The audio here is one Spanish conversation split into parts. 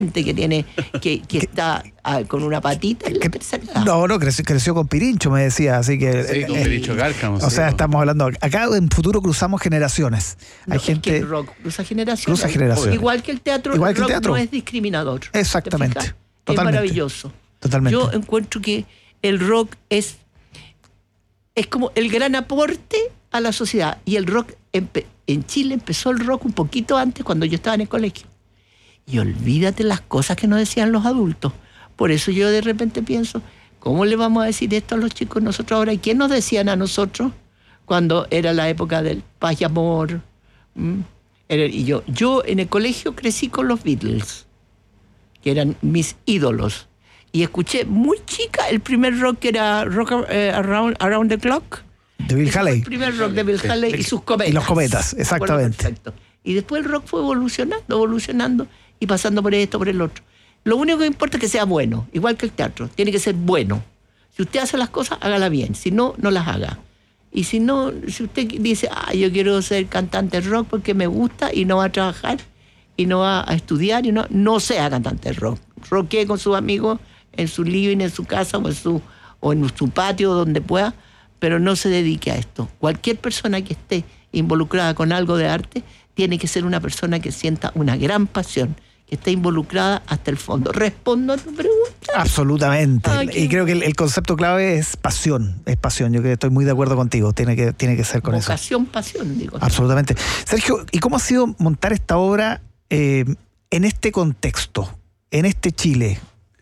gente que tiene que está con una patita en la tercera edad. No, creció con Pirincho, me decía, así que... Sí, con Pirincho Cárcamo. O sea, estamos hablando... Acá en futuro cruzamos generaciones. No, Hay gente... Es que el rock cruza generaciones. Igual que el teatro, Igual el que el rock teatro. no es discriminador. Exactamente. Es maravilloso. Totalmente. Yo encuentro que el rock es como el gran aporte a la sociedad. Y el rock, en Chile empezó el rock un poquito antes, cuando yo estaba en el colegio. Y olvídate las cosas que nos decían los adultos. Por eso yo de repente pienso, ¿cómo le vamos a decir esto a los chicos nosotros ahora? ¿Y qué nos decían a nosotros cuando era la época del paz y amor? Y yo en el colegio crecí con los Beatles, que eran mis ídolos. Y escuché muy chica el primer rock, que era Rock Around the Clock. De Bill Haley. El primer rock de Bill Haley y sus cometas. Y los cometas, exactamente. Perfecto. Y después el rock fue evolucionando y pasando por esto, por el otro. Lo único que importa es que sea bueno, igual que el teatro. Tiene que ser bueno. Si usted hace las cosas, hágala bien. Si no, no las haga. Y si no, si usted dice, yo quiero ser cantante de rock porque me gusta, y no va a trabajar, y no va a estudiar, y no sea cantante de rock. Rockee con sus amigos en su living, en su casa o en su patio, donde pueda, pero no se dedique a esto. Cualquier persona que esté involucrada con algo de arte tiene que ser una persona que sienta una gran pasión, que esté involucrada hasta el fondo. ¿Respondo a tu pregunta? Absolutamente. Y creo que el concepto clave es pasión. Es pasión. Yo creo que estoy muy de acuerdo contigo. Tiene que ser con vocación, pasión, digo. Absolutamente. Sergio, ¿y cómo ha sido montar esta obra en este contexto, en este Chile?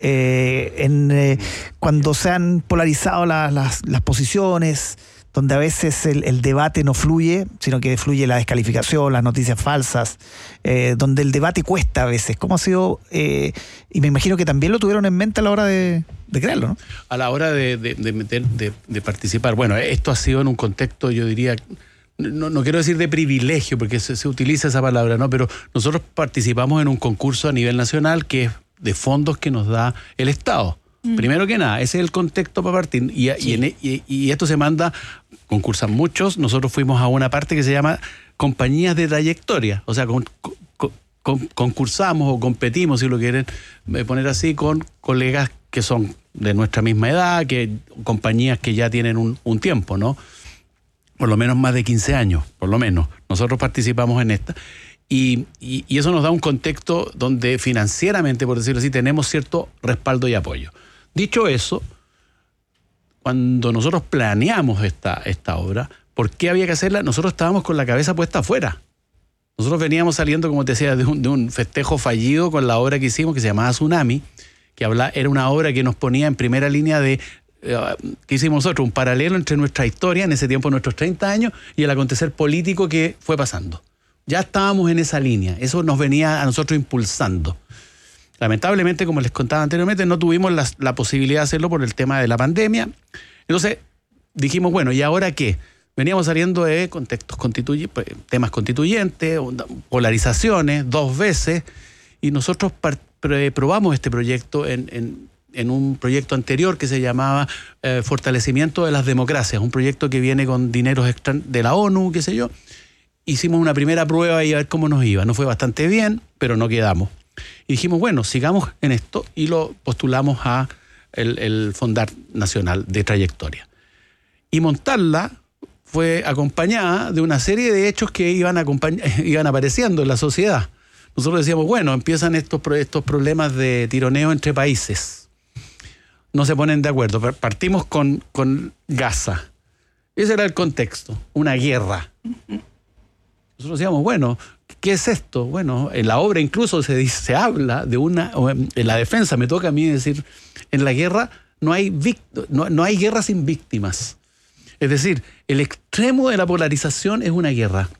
Cuando se han polarizado las posiciones, donde a veces el debate no fluye, sino que fluye la descalificación, las noticias falsas, donde el debate cuesta a veces. ¿Cómo ha sido? Y me imagino que también lo tuvieron en mente a la hora de crearlo, ¿no? A la hora de participar. Bueno, esto ha sido en un contexto, yo diría, no quiero decir de privilegio, porque se utiliza esa palabra, ¿no? Pero nosotros participamos en un concurso a nivel nacional que es de fondos que nos da el Estado. Primero que nada, ese es el contexto para partir. Y esto se manda, concursan muchos. Nosotros fuimos a una parte que se llama compañías de trayectoria. O sea, concursamos o competimos, si lo quieren poner así, con colegas que son de nuestra misma edad, compañías que ya tienen un tiempo, ¿no? Por lo menos más de 15 años, por lo menos. Nosotros participamos en esta. Y eso nos da un contexto donde financieramente, por decirlo así, tenemos cierto respaldo y apoyo. Dicho eso, cuando nosotros planeamos esta obra, ¿por qué había que hacerla? Nosotros estábamos con la cabeza puesta afuera. Nosotros veníamos saliendo, como te decía, de un festejo fallido con la obra que hicimos, que se llamaba Tsunami, que era una obra que nos ponía en primera línea de... ¿qué hicimos nosotros? Un paralelo entre nuestra historia, en ese tiempo nuestros 30 años, y el acontecer político que fue pasando. Ya estábamos en esa línea, eso nos venía a nosotros impulsando. Lamentablemente, como les contaba anteriormente, no tuvimos la posibilidad de hacerlo por el tema de la pandemia. Entonces dijimos, bueno, ¿y ahora qué? Veníamos saliendo de contextos temas constituyentes, polarizaciones, 2 veces, y nosotros probamos este proyecto en un proyecto anterior que se llamaba Fortalecimiento de las Democracias, un proyecto que viene con dineros de la ONU, qué sé yo. Hicimos una primera prueba y a ver cómo nos iba. Nos fue bastante bien, pero no quedamos. Y dijimos, bueno, sigamos en esto, y lo postulamos a el Fondar Nacional de Trayectoria. Y montarla fue acompañada de una serie de hechos que iban apareciendo en la sociedad. Nosotros decíamos, bueno, empiezan estos problemas de tironeo entre países. No se ponen de acuerdo. Partimos con Gaza. Ese era el contexto, una guerra. Nosotros decíamos, bueno, ¿qué es esto? Bueno, en la obra incluso se habla de en la defensa, me toca a mí decir, en la guerra no hay guerra sin víctimas. Es decir, el extremo de la polarización es una guerra.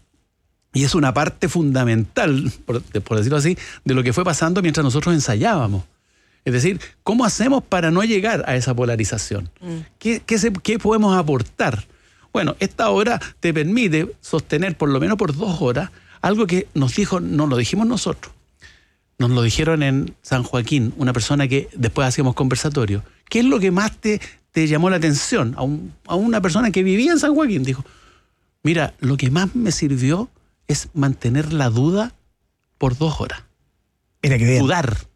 Y es una parte fundamental, por decirlo así, de lo que fue pasando mientras nosotros ensayábamos. Es decir, ¿cómo hacemos para no llegar a esa polarización? ¿Qué podemos aportar? Bueno, esta obra te permite sostener por lo menos por 2 horas algo que nos lo dijimos nosotros. Nos lo dijeron en San Joaquín, una persona que después hacíamos conversatorio. ¿Qué es lo que más te llamó la atención? A una persona que vivía en San Joaquín, dijo, mira, lo que más me sirvió es mantener la duda por 2 horas. Mira qué bien. Dudar.